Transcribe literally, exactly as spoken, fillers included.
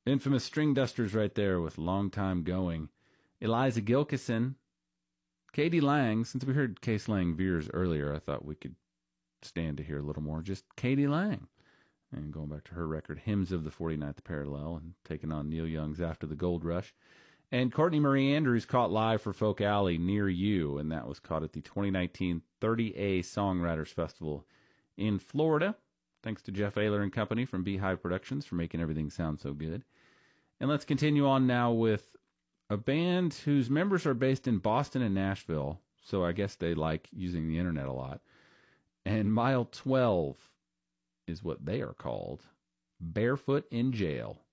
Infamous String Dusters right there with Long Time Going. Eliza Gilkison. Katie Lang. Since we heard Case Lang Veers earlier, I thought we could stand to hear a little more. Just Katie Lang. And going back to her record, Hymns of the forty-ninth Parallel, and taking on Neil Young's After the Gold Rush. And Courtney Marie Andrews caught live for Folk Alley, Near You, and that was caught at the twenty nineteen thirty A Songwriters Festival in Florida. Thanks to Jeff Ayler and company from Beehive Productions for making everything sound so good. And let's continue on now with a band whose members are based in Boston and Nashville, so I guess they like using the internet a lot. And Mile twelve is what they are called. Barefoot in Jail.